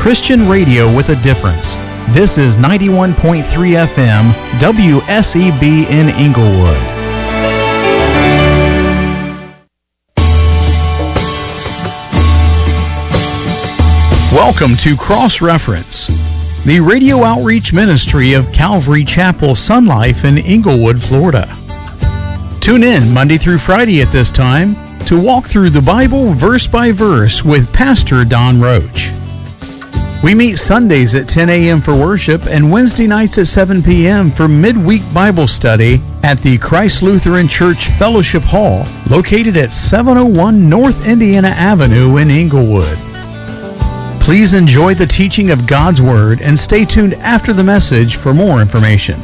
Christian radio with a difference. This is 91.3 FM, WSEB in Inglewood. Welcome to Cross Reference, the radio outreach ministry of Calvary Chapel Sun Life in Inglewood, Florida. Tune in Monday through Friday at this time to walk through the Bible verse by verse with Pastor Don Roach. We meet Sundays at 10 a.m. for worship and Wednesday nights at 7 p.m. for midweek Bible study at the Christ Lutheran Church Fellowship Hall, located at 701 North Indiana Avenue in Inglewood. Please enjoy the teaching of God's Word and stay tuned after the message for more information.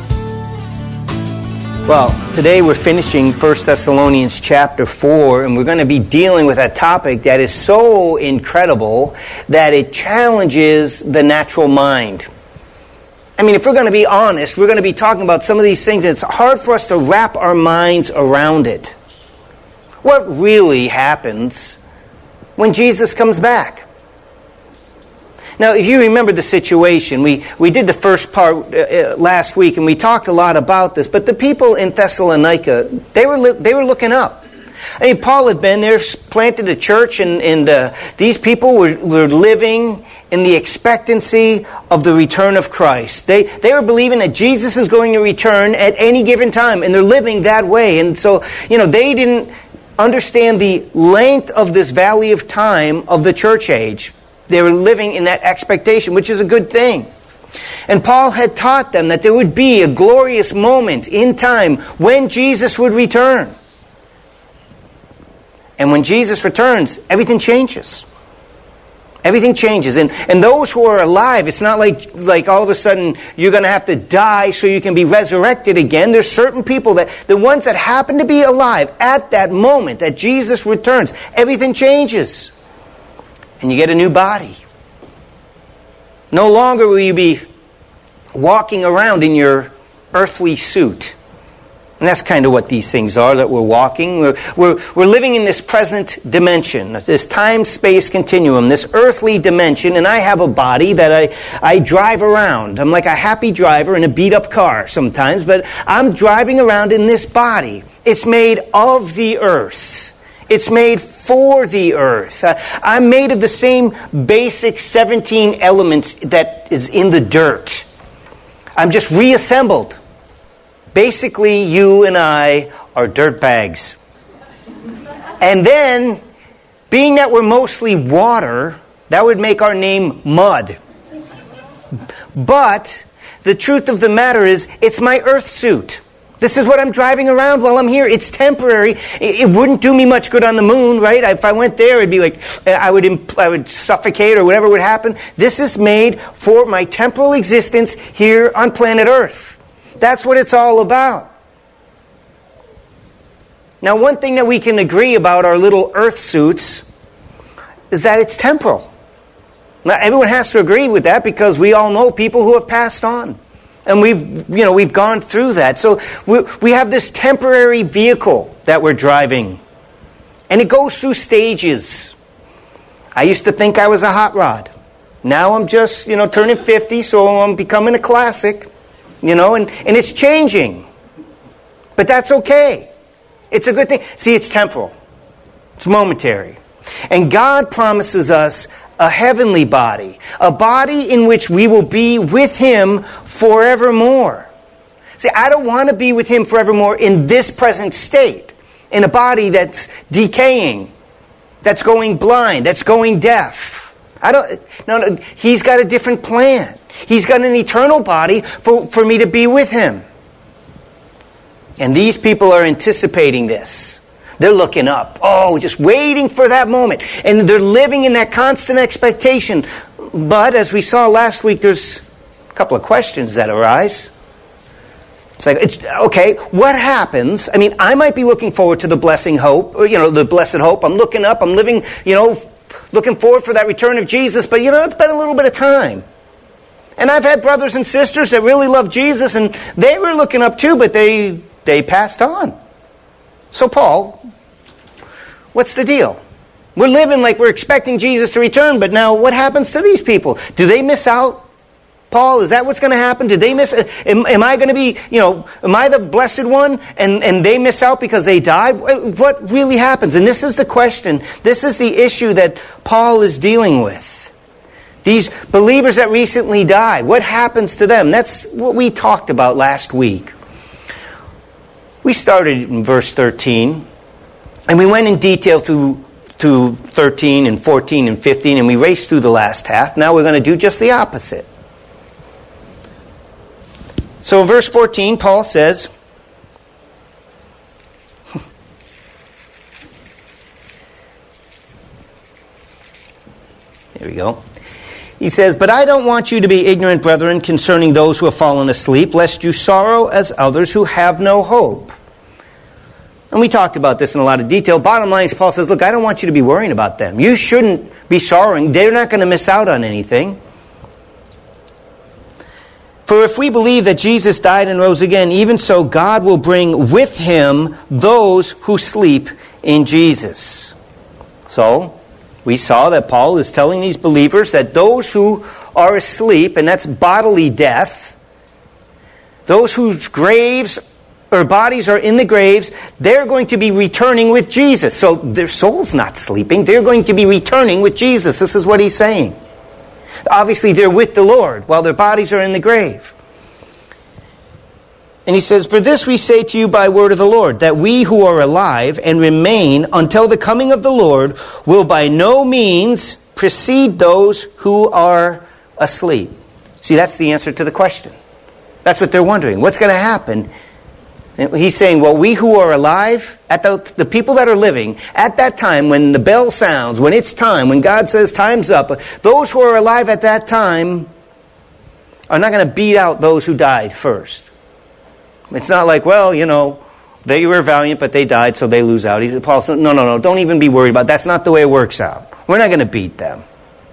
Well, today we're finishing 1 Thessalonians chapter 4, and we're going to be dealing with a topic that is so incredible that it challenges the natural mind. I mean, if we're going to be honest, we're going to be talking about some of these things, and it's hard for us to wrap our minds around it. What really happens when Jesus comes back? Now, if you remember the situation, we did the first part last week, and we talked a lot about this. But the people in Thessalonica, they were looking up. I mean, Paul had been there, planted a church, and these people were living in the expectancy of the return of Christ. They were believing that Jesus is going to return at any given time, and they're living that way. And so, they didn't understand the length of this valley of time of the church age. They were living in that expectation, which is a good thing. And Paul had taught them that there would be a glorious moment in time when Jesus would return. And when Jesus returns, everything changes. Everything changes. And those who are alive, it's not like all of a sudden you're going to have to die so you can be resurrected again. There's certain people, the ones that happen to be alive at that moment that Jesus returns, everything changes. And you get a new body. No longer will you be walking around in your earthly suit. And that's kind of what these things are that we're walking. We're living in this present dimension, this time-space continuum, this earthly dimension, and I have a body that I drive around. I'm like a happy driver in a beat-up car sometimes, but I'm driving around in this body. It's made of the earth. It's made for the earth. I'm made of the same basic 17 elements that is in the dirt. I'm just reassembled. Basically, you and I are dirt bags. And then, being that we're mostly water, that would make our name mud. But the truth of the matter is, it's my earth suit. This is what I'm driving around while I'm here. It's temporary. It wouldn't do me much good on the moon, right? If I went there, it'd be like I would suffocate or whatever would happen. This is made for my temporal existence here on planet Earth. That's what it's all about. Now, one thing that we can agree about our little Earth suits is that it's temporal. Now, everyone has to agree with that because we all know people who have passed on. And we've gone through that. So we have this temporary vehicle that we're driving. And it goes through stages. I used to think I was a hot rod. Now I'm just, turning 50, so I'm becoming a classic. And it's changing. But that's okay. It's a good thing. See, it's temporal. It's momentary. And God promises us a heavenly body, a body in which we will be with Him forevermore. See, I don't want to be with Him forevermore in this present state, in a body that's decaying, that's going blind, that's going deaf. No, He's got a different plan. He's got an eternal body for me to be with Him. And these people are anticipating this. They're looking up. Oh, just waiting for that moment. And they're living in that constant expectation. But as we saw last week, there's a couple of questions that arise. It's like, okay, what happens? I mean, I might be looking forward to the blessed hope. I'm looking up. I'm living, looking forward for that return of Jesus. But, it's been a little bit of time. And I've had brothers and sisters that really love Jesus, and they were looking up too, but they passed on. So, Paul, what's the deal? We're living like we're expecting Jesus to return, but now what happens to these people? Do they miss out? Paul, is that what's going to happen? Did they miss? Am I going to be, am I the blessed one and they miss out because they died? What really happens? And this is the question. This is the issue that Paul is dealing with. These believers that recently died, what happens to them? That's what we talked about last week. We started in verse 13, and we went in detail to 13 and 14 and 15, and we raced through the last half. Now we're going to do just the opposite. So in verse 14, Paul says, here we go. He says, "But I don't want you to be ignorant, brethren, concerning those who have fallen asleep, lest you sorrow as others who have no hope." And we talked about this in a lot of detail. Bottom line is Paul says, look, I don't want you to be worrying about them. You shouldn't be sorrowing. They're not going to miss out on anything. "For if we believe that Jesus died and rose again, even so God will bring with him those who sleep in Jesus." So, we saw that Paul is telling these believers that those who are asleep, and that's bodily death, those whose graves or bodies are in the graves, they're going to be returning with Jesus. So their soul's not sleeping. They're going to be returning with Jesus. This is what he's saying. Obviously, they're with the Lord while their bodies are in the grave. And he says, "For this we say to you by word of the Lord, that we who are alive and remain until the coming of the Lord will by no means precede those who are asleep." See, that's the answer to the question. That's what they're wondering. What's going to happen? And he's saying, well, we who are alive, at the people that are living, at that time when the bell sounds, when it's time, when God says time's up, those who are alive at that time are not going to beat out those who died first. It's not like, well, they were valiant, but they died, so they lose out. Paul said, no, don't even be worried about it. That's not the way it works out. We're not going to beat them.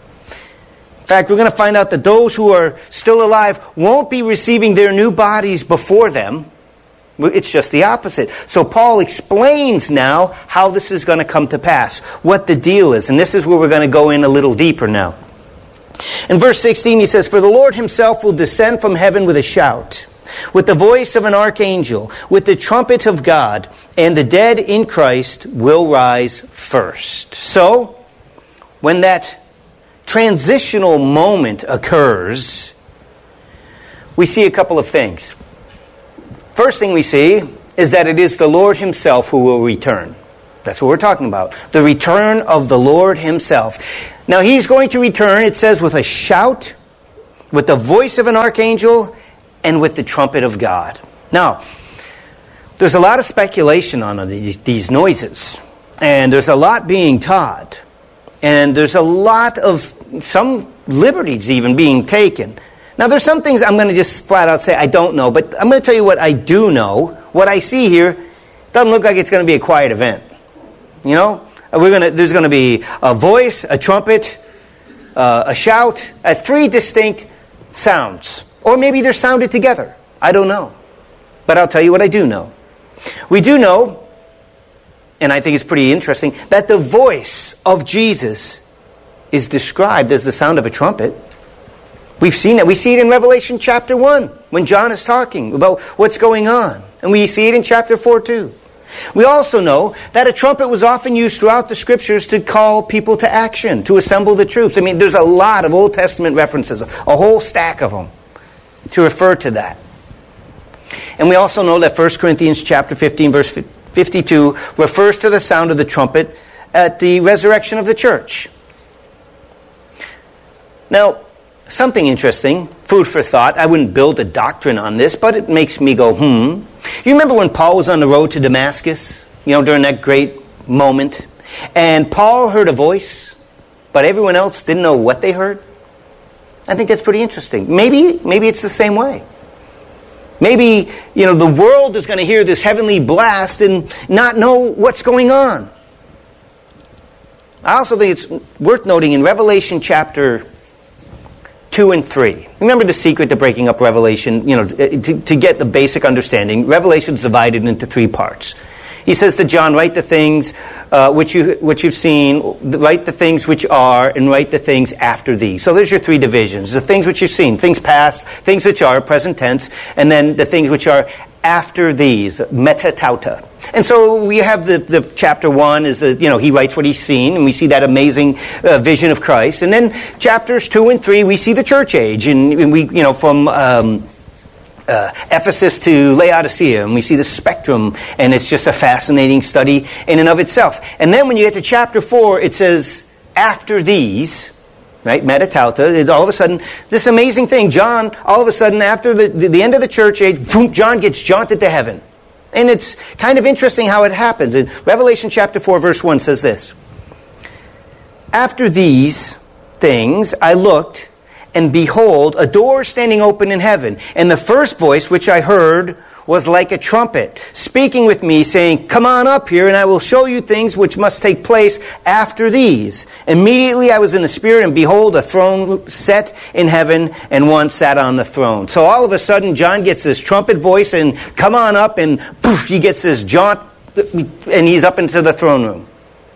In fact, we're going to find out that those who are still alive won't be receiving their new bodies before them. It's just the opposite. So Paul explains now how this is going to come to pass, what the deal is. And this is where we're going to go in a little deeper now. In verse 16, he says, "For the Lord himself will descend from heaven with a shout, with the voice of an archangel, with the trumpet of God, and the dead in Christ will rise first." So, when that transitional moment occurs, we see a couple of things. First thing we see is that it is the Lord himself who will return. That's what we're talking about. The return of the Lord himself. Now he's going to return, it says, with a shout, with the voice of an archangel, and with the trumpet of God. Now, there's a lot of speculation on these noises. And there's a lot being taught. And there's a lot of, some liberties even being taken. Now, there's some things I'm going to just flat out say I don't know, but I'm going to tell you what I do know. What I see here doesn't look like it's going to be a quiet event. There's going to be a voice, a trumpet, a shout, three distinct sounds. Or maybe they're sounded together. I don't know. But I'll tell you what I do know. We do know, and I think it's pretty interesting, that the voice of Jesus is described as the sound of a trumpet. We've seen that. We see it in Revelation chapter 1 when John is talking about what's going on. And we see it in chapter 4 too. We also know that a trumpet was often used throughout the Scriptures to call people to action, to assemble the troops. I mean, there's a lot of Old Testament references, a whole stack of them, to refer to that. And we also know that 1 Corinthians chapter 15, verse 52 refers to the sound of the trumpet at the resurrection of the church. Now, something interesting, food for thought. I wouldn't build a doctrine on this, but it makes me go, You remember when Paul was on the road to Damascus, during that great moment? And Paul heard a voice, but everyone else didn't know what they heard? I think that's pretty interesting. Maybe it's the same way. Maybe, the world is going to hear this heavenly blast and not know what's going on. I also think it's worth noting in Revelation chapter 2 and 3. Remember the secret to breaking up Revelation, to get the basic understanding. Revelation is divided into 3 parts. He says to John, write the things which you've seen, write the things which are, and write the things after these. So there's your three divisions. The things which you've seen, things past, things which are, present tense, and then the things which are after these, metatauta. And so we have the chapter 1 is, he writes what he's seen, and we see that amazing vision of Christ. And then chapters 2 and 3, we see the church age, and we, from Ephesus to Laodicea, and we see the spectrum, and it's just a fascinating study in and of itself. And then when you get to chapter 4, it says, after these, right, metatauta, all of a sudden, this amazing thing, John, all of a sudden, after the end of the church age, boom, John gets jaunted to heaven. And it's kind of interesting how it happens. In Revelation chapter 4, verse 1 says this, after these things I looked, and behold, a door standing open in heaven. And the first voice which I heard was like a trumpet, speaking with me, saying, come on up here, and I will show you things which must take place after these. Immediately I was in the Spirit, and behold, a throne set in heaven, and one sat on the throne. So all of a sudden, John gets this trumpet voice, and come on up, and poof, he gets this jaunt, and he's up into the throne room.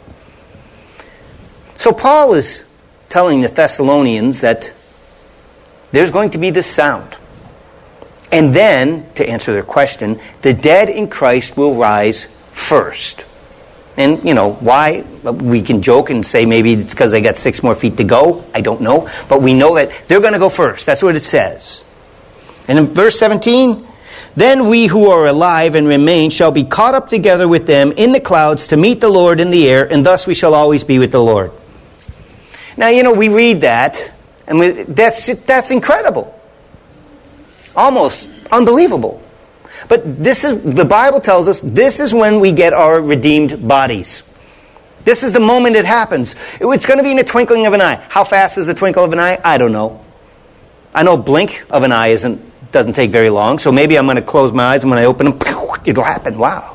So Paul is telling the Thessalonians that there's going to be this sound. And then, to answer their question, the dead in Christ will rise first. And, why? We can joke and say maybe it's because they got 6 more feet to go. I don't know. But we know that they're going to go first. That's what it says. And in verse 17, then we who are alive and remain shall be caught up together with them in the clouds to meet the Lord in the air, and thus we shall always be with the Lord. Now, we read that, and that's incredible. Almost unbelievable. But the Bible tells us this is when we get our redeemed bodies. This is the moment it happens. It's going to be in a twinkling of an eye. How fast is the twinkle of an eye? I don't know. I know blink of an eye doesn't take very long, so maybe I'm going to close my eyes and when I open them, it'll happen. Wow.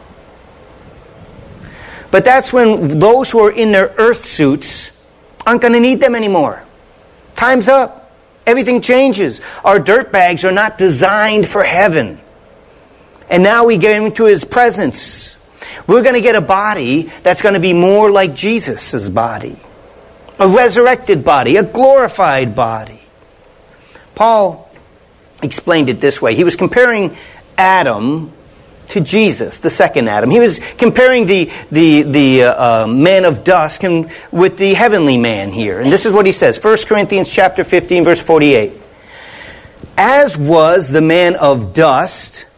But that's when those who are in their earth suits aren't going to need them anymore. Time's up. Everything changes. Our dirt bags are not designed for heaven. And now we get into His presence. We're going to get a body that's going to be more like Jesus' body. A resurrected body, a glorified body. Paul explained it this way. He was comparing Adam to Jesus, the second Adam. He was comparing the man of dust with the heavenly man here. And this is what he says. 1 Corinthians chapter 15, verse 48. As was the man of dust,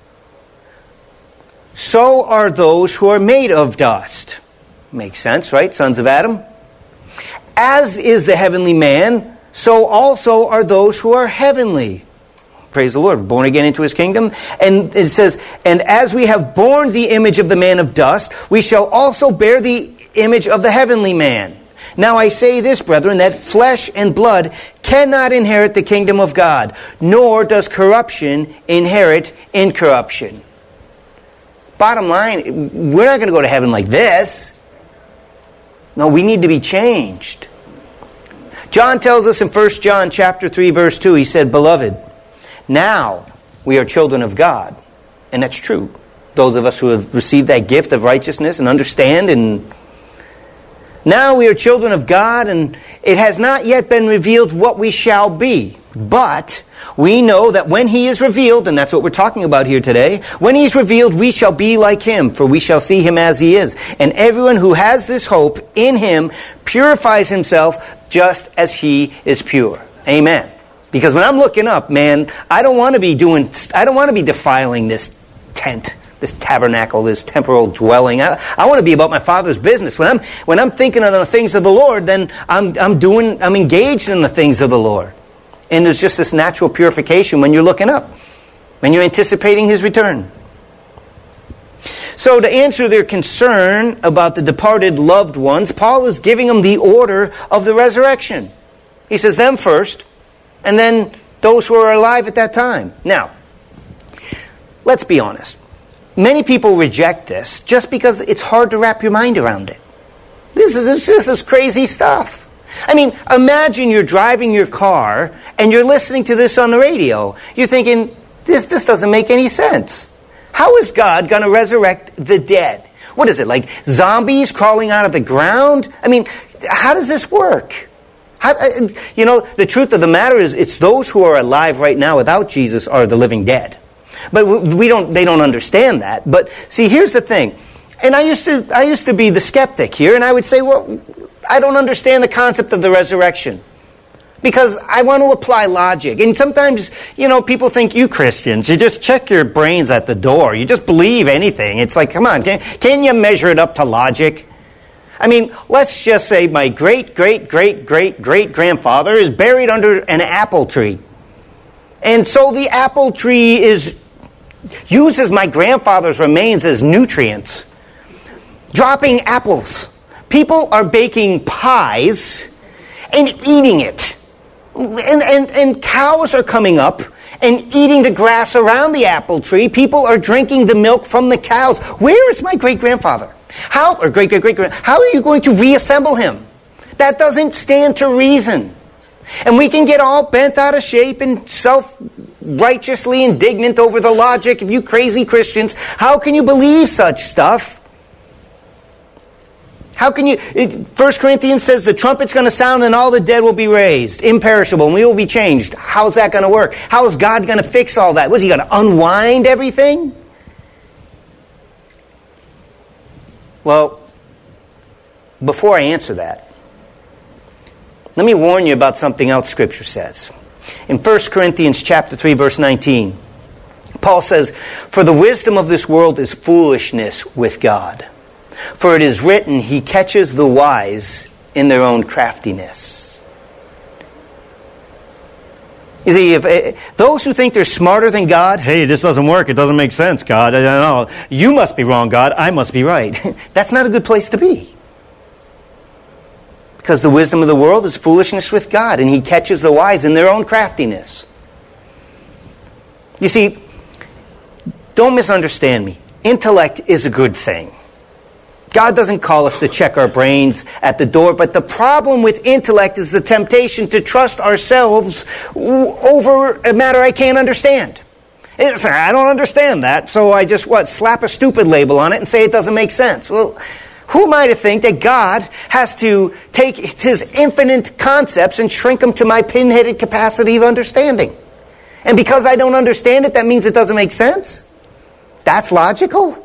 so are those who are made of dust. Makes sense, right? Sons of Adam. As is the heavenly man, so also are those who are heavenly. Praise the Lord. Born again into His kingdom. And it says, and as we have borne the image of the man of dust, we shall also bear the image of the heavenly man. Now I say this, brethren, that flesh and blood cannot inherit the kingdom of God, nor does corruption inherit incorruption. Bottom line, we're not going to go to heaven like this. No, we need to be changed. John tells us in 1 John chapter 3, verse 2, he said, beloved, now we are children of God. And that's true. Those of us who have received that gift of righteousness and understand. And now we are children of God, and it has not yet been revealed what we shall be. But we know that when He is revealed, and that's what we're talking about here today, when He is revealed, we shall be like Him, for we shall see Him as He is. And everyone who has this hope in Him purifies himself just as He is pure. Amen. Because when I'm looking up, man, I don't want to be defiling this tent, this tabernacle, this temporal dwelling. I want to be about my Father's business. When I'm thinking of the things of the Lord, then I'm engaged in the things of the Lord. And there's just this natural purification when you're looking up, when you're anticipating His return. So to answer their concern about the departed loved ones, Paul is giving them the order of the resurrection. He says them first, and then those who are alive at that time. Now, let's be honest. Many people reject this just because it's hard to wrap your mind around it. This is crazy stuff. I mean, imagine you're driving your car and you're listening to this on the radio. You're thinking, this doesn't make any sense. How is God going to resurrect the dead? What is it, like zombies crawling out of the ground? I mean, how does this work? The truth of the matter is, it's those who are alive right now without Jesus are the living dead. But they don't understand that. But see, here's the thing. And I used to be the skeptic here, and I would say, well, I don't understand the concept of the resurrection. Because I want to apply logic. And sometimes, people think, you Christians, you just check your brains at the door. You just believe anything. It's like, come on, can you measure it up to logic? I mean, let's just say my great-great-great-great-great-grandfather is buried under an apple tree. And so the apple tree uses my grandfather's remains as nutrients, dropping apples. People are baking pies and eating it. And cows are coming up and eating the grass around the apple tree. People are drinking the milk from the cows. Where is my great-grandfather? How are you going to reassemble him? That doesn't stand to reason. And we can get all bent out of shape and self-righteously indignant over the logic of you crazy Christians. How can you believe such stuff? How can you... 1 Corinthians says the trumpet's going to sound and all the dead will be raised, imperishable, and we will be changed. How's that going to work? How is God going to fix all that? Was he going to unwind everything? Well, before I answer that, let me warn you about something else Scripture says. In 1 Corinthians chapter 3, verse 19, Paul says, "For the wisdom of this world is foolishness with God. For it is written, He catches the wise in their own craftiness." You see, if those who think they're smarter than God, hey, this doesn't work, it doesn't make sense, God. I don't know. You must be wrong, God. I must be right. That's not a good place to be. Because the wisdom of the world is foolishness with God, and He catches the wise in their own craftiness. You see, don't misunderstand me. Intellect is a good thing. God doesn't call us to check our brains at the door, but the problem with intellect is the temptation to trust ourselves over a matter I can't understand. I don't understand that, so I just, slap a stupid label on it and say it doesn't make sense. Well, who am I to think that God has to take His infinite concepts and shrink them to my pin-headed capacity of understanding? And because I don't understand it, that means it doesn't make sense? That's logical?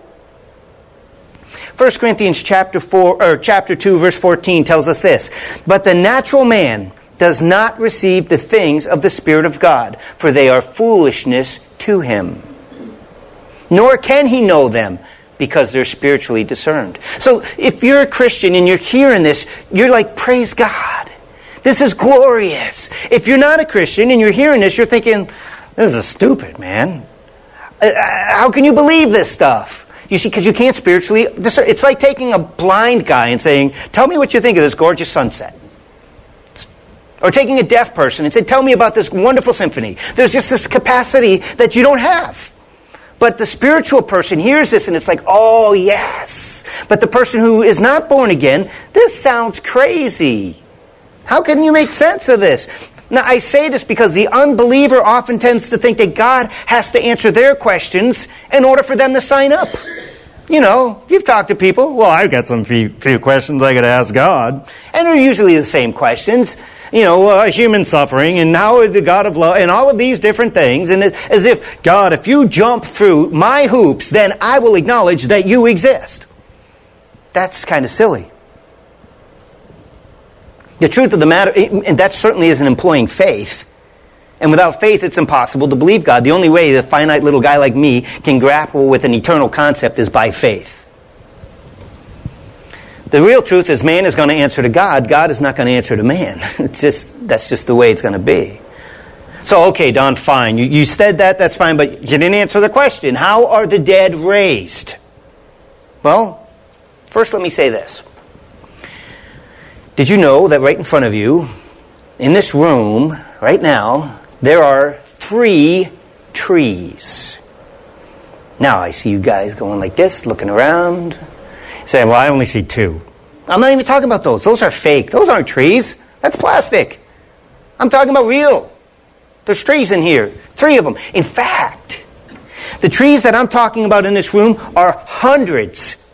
1 Corinthians chapter 2, verse 14 tells us this, "But the natural man does not receive the things of the Spirit of God, for they are foolishness to him. Nor can he know them, because they're spiritually discerned." So if you're a Christian and you're hearing this, you're like, praise God. This is glorious. If you're not a Christian and you're hearing this, you're thinking, this is stupid, man. How can you believe this stuff? You see, because you can't spiritually discern. It's like taking a blind guy and saying, tell me what you think of this gorgeous sunset. Or taking a deaf person and say, tell me about this wonderful symphony. There's just this capacity that you don't have. But the spiritual person hears this and it's like, oh yes. But the person who is not born again, this sounds crazy. How can you make sense of this? Now, I say this because the unbeliever often tends to think that God has to answer their questions in order for them to sign up. You know, you've talked to people. Well, I've got some few questions I could ask God. And they're usually the same questions. You know, human suffering and how the God of love and all of these different things. And as if, God, if you jump through my hoops, then I will acknowledge that you exist. That's kind of silly. The truth of the matter, and that certainly isn't employing faith. And without faith, it's impossible to believe God. The only way a finite little guy like me can grapple with an eternal concept is by faith. The real truth is man is going to answer to God. God is not going to answer to man. That's just the way it's going to be. So, okay, Don, fine. You said that, that's fine, but you didn't answer the question. How are the dead raised? Well, first let me say this. Did you know that right in front of you, in this room, right now, there are 3 trees? Now, I see you guys going like this, looking around, saying, well, I only see 2. I'm not even talking about those. Those are fake. Those aren't trees. That's plastic. I'm talking about real. There's trees in here. 3 of them. In fact, the trees that I'm talking about in this room are hundreds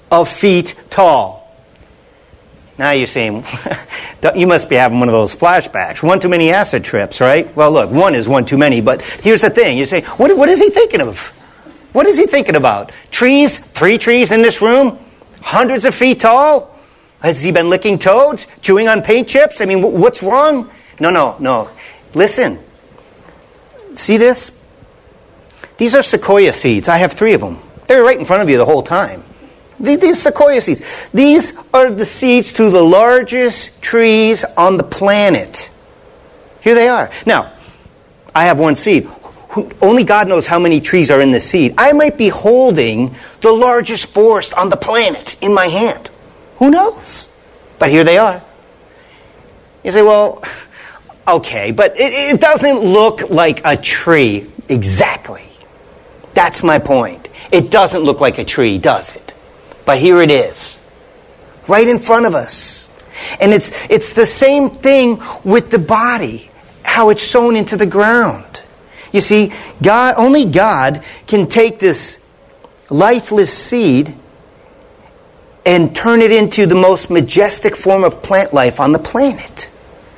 of feet tall. Now you're saying, you must be having one of those flashbacks. One too many acid trips, right? Well, look, one is one too many, but here's the thing. You say, what is he thinking of? What is he thinking about? Trees? 3 trees in this room? Hundreds of feet tall? Has he been licking toads? Chewing on paint chips? I mean, what's wrong? No. Listen. See this? These are sequoia seeds. I have 3 of them. They're right in front of you the whole time. These sequoia seeds. These are the seeds to the largest trees on the planet. Here they are. Now, I have 1 seed. Only God knows how many trees are in this seed. I might be holding the largest forest on the planet in my hand. Who knows? But here they are. You say, well, okay, but it doesn't look like a tree exactly. That's my point. It doesn't look like a tree, does it? But here it is, right in front of us. And it's the same thing with the body, how it's sown into the ground. You see, only God can take this lifeless seed and turn it into the most majestic form of plant life on the planet.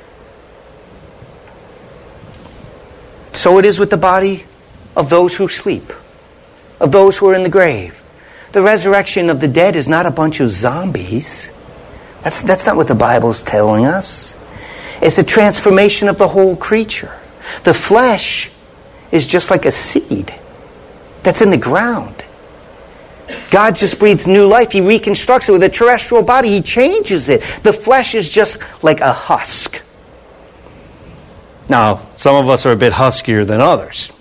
So it is with the body of those who sleep, of those who are in the grave. The resurrection of the dead is not a bunch of zombies. That's not what the Bible's telling us. It's a transformation of the whole creature. The flesh is just like a seed that's in the ground. God just breathes new life. He reconstructs it with a terrestrial body. He changes it. The flesh is just like a husk. Now, some of us are a bit huskier than others.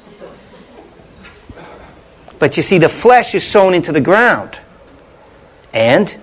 But you see, the flesh is sown into the ground. And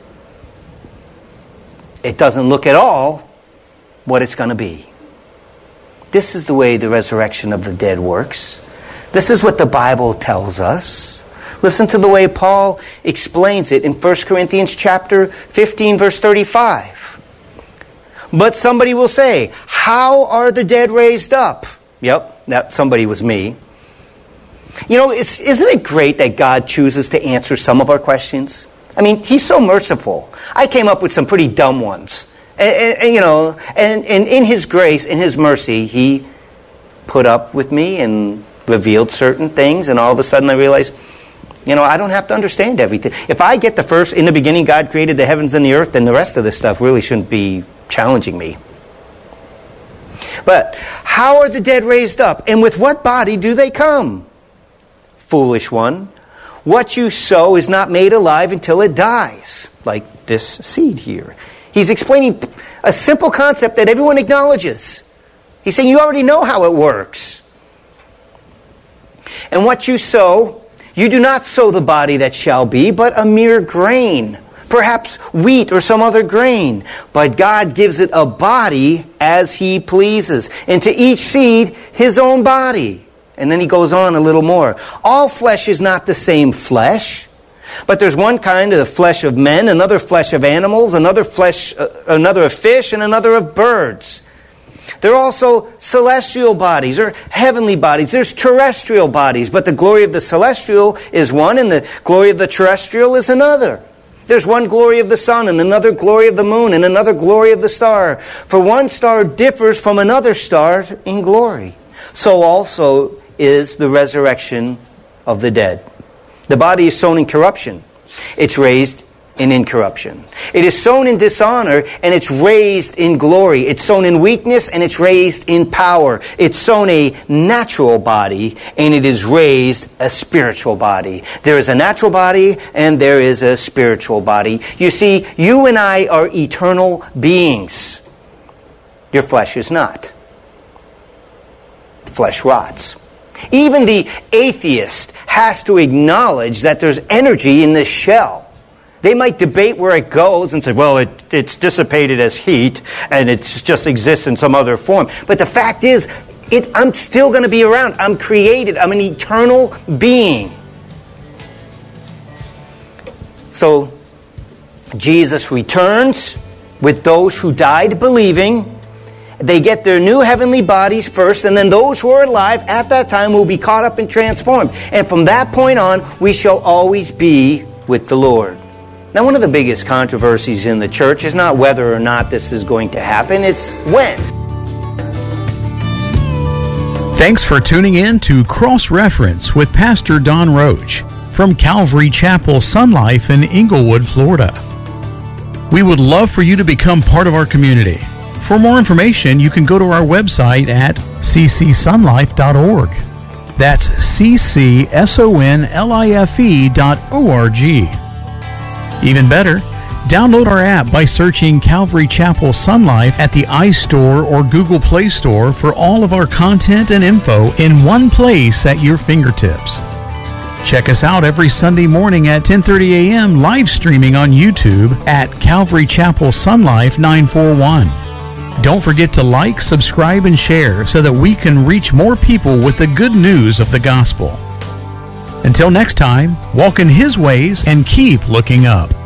it doesn't look at all what it's going to be. This is the way the resurrection of the dead works. This is what the Bible tells us. Listen to the way Paul explains it in 1 Corinthians chapter 15, verse 35. But somebody will say, how are the dead raised up? Yep, that somebody was me. You know, isn't it great that God chooses to answer some of our questions? I mean, He's so merciful. I came up with some pretty dumb ones. And in His grace, in His mercy, He put up with me and revealed certain things. And all of a sudden I realized, I don't have to understand everything. If I get the first, in the beginning God created the heavens and the earth, then the rest of this stuff really shouldn't be challenging me. But how are the dead raised up? And with what body do they come? Foolish one. What you sow is not made alive until it dies. Like this seed here. He's explaining a simple concept that everyone acknowledges. He's saying you already know how it works. And what you sow, you do not sow the body that shall be, but a mere grain. Perhaps wheat or some other grain. But God gives it a body as He pleases. And to each seed, his own body. And then he goes on a little more. All flesh is not the same flesh. But there's one kind of the flesh of men, another flesh of animals, another of fish, and another of birds. There are also celestial bodies or heavenly bodies. There's terrestrial bodies, but the glory of the celestial is one and the glory of the terrestrial is another. There's one glory of the sun and another glory of the moon and another glory of the star. For one star differs from another star in glory. So also is the resurrection of the dead. The body is sown in corruption. It's raised in incorruption. It is sown in dishonor and it's raised in glory. It's sown in weakness and it's raised in power. It's sown a natural body and it is raised a spiritual body. There is a natural body and there is a spiritual body. You see, you and I are eternal beings. Your flesh is not. Flesh rots. Even the atheist has to acknowledge that there's energy in this shell. They might debate where it goes and say, well, it's dissipated as heat and it just exists in some other form. But the fact is, I'm still going to be around. I'm created. I'm an eternal being. So, Jesus returns with those who died believing. They get their new heavenly bodies first, and then those who are alive at that time will be caught up and transformed. And from that point on, we shall always be with the Lord. Now, one of the biggest controversies in the church is not whether or not this is going to happen, it's when. Thanks for tuning in to Cross Reference with Pastor Don Roach from Calvary Chapel Sun Life in Inglewood, Florida. We would love for you to become part of our community. For more information, you can go to our website at ccsunlife.org. That's ccsonlife.org. Even better, download our app by searching Calvary Chapel Sun Life at the iStore or Google Play Store for all of our content and info in one place at your fingertips. Check us out every Sunday morning at 10:30 a.m. live streaming on YouTube at Calvary Chapel Sun Life 941. Don't forget to like, subscribe, and share so that we can reach more people with the good news of the gospel. Until next time, walk in His ways and keep looking up.